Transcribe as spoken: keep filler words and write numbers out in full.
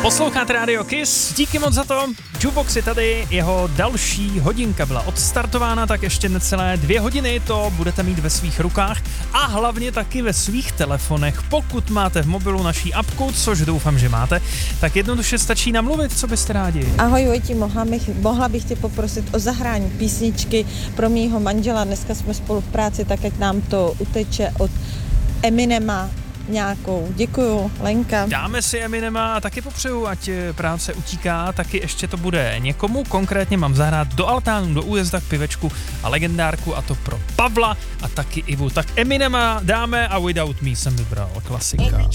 Posloucháte Radio Kiss, díky moc za to. Jukebox je tady, jeho další hodinka byla odstartována, tak ještě necelé dvě hodiny to budete mít ve svých rukách a hlavně taky ve svých telefonech. Pokud máte v mobilu naší apku, což doufám, že máte, tak jednoduše stačí namluvit, co byste rádi. Ahoj Vojti, mohla bych, mohla bych tě poprosit o zahrání písničky pro mýho manžela. Dneska jsme spolu v práci, tak ať nám to uteče od Eminema nějakou. Děkuju, Lenka. Dáme si Eminema a taky popřeju, ať práce utíká, taky ještě to bude někomu. Konkrétně mám zahrát do altánu, do újezda k pivečku a legendárku, a to pro Pavla a taky Ivu. Tak Eminema dáme a Without Me jsem vybral, klasika.